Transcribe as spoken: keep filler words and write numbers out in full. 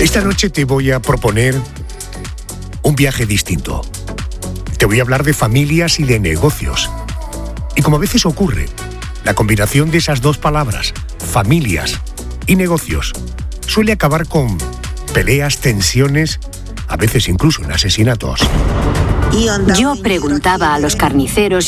Esta noche te voy a proponer un viaje distinto. Te voy a hablar de familias y de negocios. Y como a veces ocurre, la combinación de esas dos palabras, familias y negocios, suele acabar con peleas, tensiones, a veces incluso en asesinatos. Yo preguntaba a los carniceros